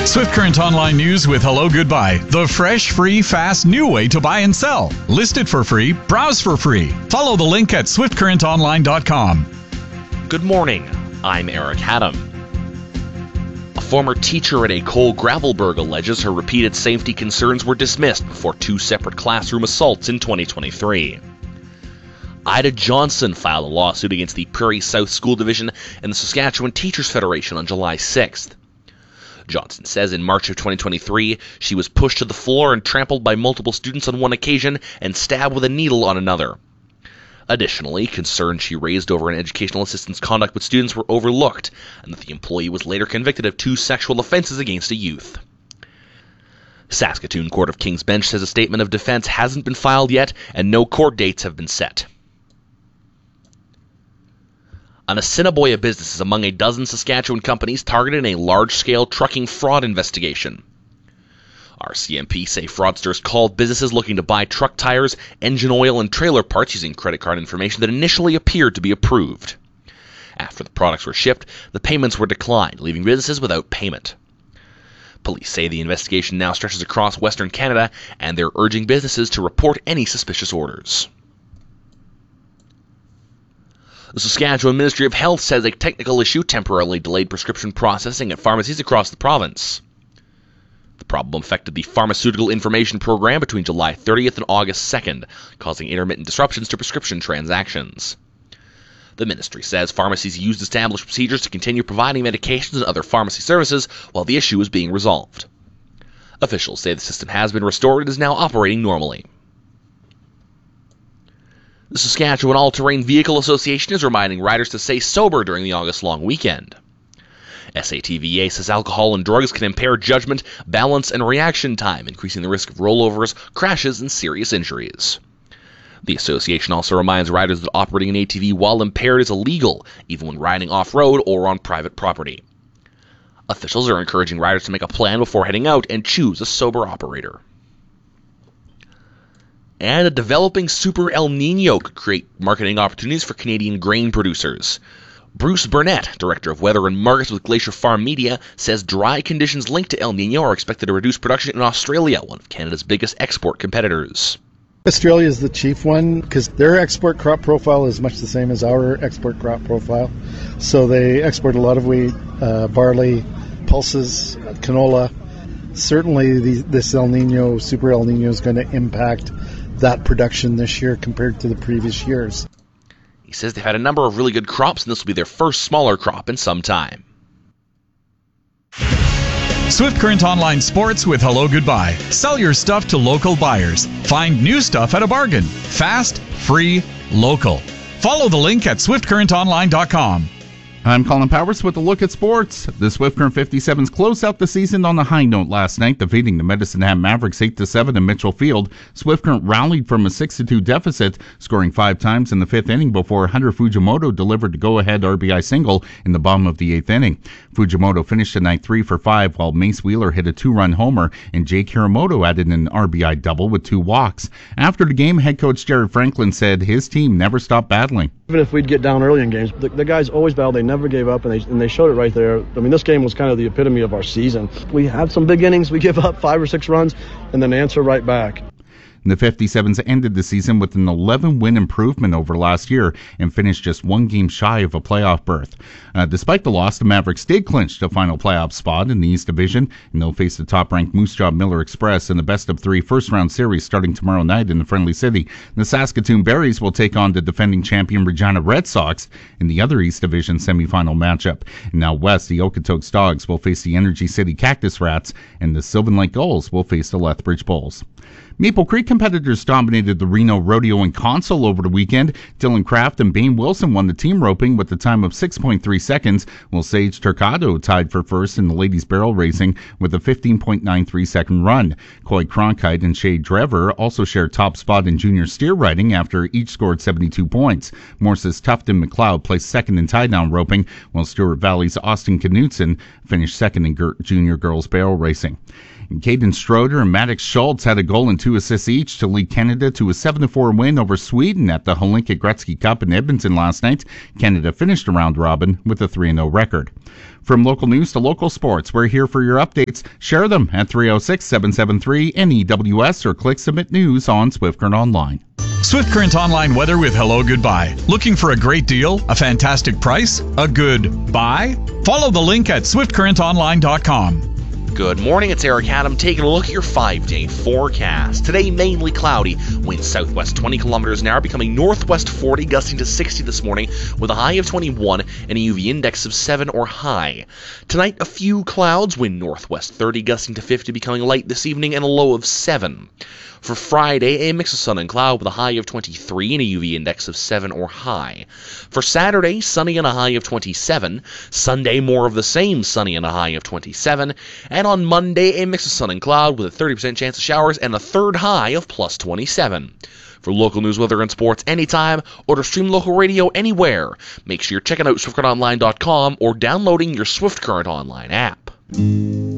Swift Current Online News with Hello Goodbye. The fresh, free, fast, new way to buy and sell. List it for free. Browse for free. Follow the link at swiftcurrentonline.com. Good morning. I'm Eric Haddam. A former teacher at a Cole Gravelberg alleges her repeated safety concerns were dismissed before 2 separate classroom assaults in 2023. Ida Johnson filed a lawsuit against the Prairie South School Division and the Saskatchewan Teachers Federation on July 6th. Johnson says in March of 2023, she was pushed to the floor and trampled by multiple students on one occasion and stabbed with a needle on another. Additionally, concerns she raised over an educational assistant's conduct with students were overlooked, and that the employee was later convicted of 2 sexual offenses against a youth. Saskatoon Court of King's Bench says a statement of defense hasn't been filed yet, and no court dates have been set. An Assiniboia business is among a dozen Saskatchewan companies targeted in a large-scale trucking fraud investigation. RCMP say fraudsters called businesses looking to buy truck tires, engine oil, and trailer parts using credit card information that initially appeared to be approved. After the products were shipped, the payments were declined, leaving businesses without payment. Police say the investigation now stretches across Western Canada, and they're urging businesses to report any suspicious orders. The Saskatchewan Ministry of Health says a technical issue temporarily delayed prescription processing at pharmacies across the province. The problem affected the Pharmaceutical Information Program between July 30th and August 2nd, causing intermittent disruptions to prescription transactions. The ministry says pharmacies used established procedures to continue providing medications and other pharmacy services while the issue is being resolved. Officials say the system has been restored and is now operating normally. The Saskatchewan All-Terrain Vehicle Association is reminding riders to stay sober during the August long weekend. SATVA says alcohol and drugs can impair judgment, balance, and reaction time, increasing the risk of rollovers, crashes, and serious injuries. The association also reminds riders that operating an ATV while impaired is illegal, even when riding off-road or on private property. Officials are encouraging riders to make a plan before heading out and choose a sober operator. And a developing Super El Nino could create marketing opportunities for Canadian grain producers. Bruce Burnett, Director of Weather and Markets with Glacier Farm Media, says dry conditions linked to El Nino are expected to reduce production in Australia, one of Canada's biggest export competitors. Australia is the chief one because their export crop profile is much the same as our export crop profile. So they export a lot of wheat, barley, pulses, canola. Certainly this El Nino, Super El Nino, is going to impact that production this year compared to the previous years. He says they've had a number of really good crops, and this will be their first smaller crop in some time. Swift Current Online Sports with Hello Goodbye. Sell your stuff to local buyers. Find new stuff at a bargain. Fast, free, local. Follow the link at swiftcurrentonline.com. I'm Colin Powers with a look at sports. The Swift Current 57s closed out the season on a high note last night, defeating the Medicine Hat Mavericks 8-7 in Mitchell Field. Swift Current rallied from a 6-2 deficit, scoring 5 times in the 5th inning before Hunter Fujimoto delivered a go-ahead RBI single in the bottom of the 8th inning. Fujimoto finished the night 3 for 5, while Mace Wheeler hit a 2-run homer, and Jake Hiramoto added an RBI double with 2 walks. After the game, head coach Jared Franklin said his team never stopped battling. Even if we'd get down early in games, the guys always battled. They never gave up, and they showed it right there. I mean, this game was kind of the epitome of our season. We had some big innings. We give up 5 or 6 runs, and then answer right back. The 57s ended the season with an 11-win improvement over last year and finished just 1 game shy of a playoff berth. Despite the loss, the Mavericks did clinch the final playoff spot in the East Division, and they'll face the top-ranked Moose Jaw Miller Express in the best-of-3 first-round series starting tomorrow night in the Friendly City. The Saskatoon Berries will take on the defending champion Regina Red Sox in the other East Division semifinal matchup. And now west, the Okotoks Dogs will face the Energy City Cactus Rats, and the Sylvan Lake Gulls will face the Lethbridge Bulls. Maple Creek competitors dominated the Reno Rodeo and Console over the weekend. Dylan Kraft and Bane Wilson won the team roping with a time of 6.3 seconds, while Sage Turcado tied for first in the ladies barrel racing with a 15.93 second run. Coy Cronkite and Shay Drever also shared top spot in junior steer riding after each scored 72 points. Morse's Tufton McLeod placed second in tie-down roping, while Stewart Valley's Austin Knutson finished second in junior girls barrel racing. Caden Stroder and Maddox Schultz had a goal and 2 2 assists each to lead Canada to a 7-4 win over Sweden at the Hlinka Gretzky Cup in Edmonton last night. Canada finished a round robin with a 3-0 record. From local news to local sports, we're here for your updates. Share them at 306-773-NEWS or click Submit News on Swift Current Online. Swift Current Online weather with Hello Goodbye. Looking for a great deal, a fantastic price, a good buy? Follow the link at swiftcurrentonline.com. Good morning, it's Eric Adam taking a look at your 5-day forecast. Today, mainly cloudy. Winds southwest 20 kilometers an hour, becoming northwest 40, gusting to 60 this morning with a high of 21 and a UV index of 7 or high. Tonight, a few clouds, wind northwest 30, gusting to 50, becoming light this evening and a low of 7. For Friday, a mix of sun and cloud with a high of 23 and a UV index of 7 or high. For Saturday, sunny and a high of 27. Sunday, more of the same, sunny and a high of 27. And on Monday, a mix of sun and cloud with a 30% chance of showers and a third high of plus 27. For local news, weather, and sports anytime, or to stream local radio anywhere, make sure you're checking out SwiftCurrentOnline.com or downloading your Swift Current Online app.